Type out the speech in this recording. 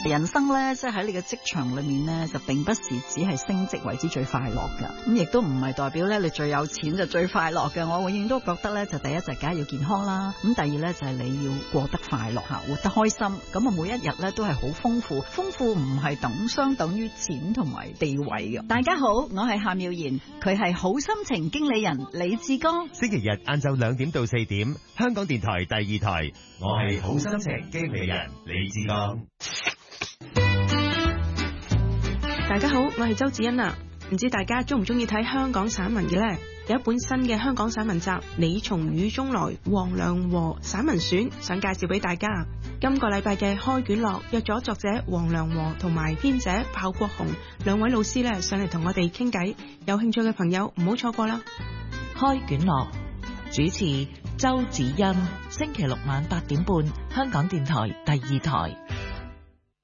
人生咧，即係喺你嘅職場裏面咧，就並不是只係升職為之最快樂噶，咁亦都唔係代表咧你最有錢就最快樂嘅。我永遠都覺得咧，就第一就梗係要健康啦，咁第二咧就係你要過得快樂吓，活得開心，咁啊每一日咧都係好豐富，豐富唔係相等於錢同埋地位嘅。大家好，我係夏妙賢，佢係好心情經理人李志剛。 星期日晏晝2點到4點，香港電台第2台，我係好心情經理人李志剛。 大家好，我係周子欣啊。唔知大家中唔中意睇香港散文嘅呢？有一本新嘅香港散文集《你從雨中來》黃良和散文選，想介紹俾大家。今個禮拜嘅開卷樂約咗作者黃良和同埋編者鮑國雄兩位老師咧上嚟同我哋傾偈，有興趣嘅朋友唔好錯過啦。 開卷樂主持周子欣，星期六晚8點半，香港電台第2台。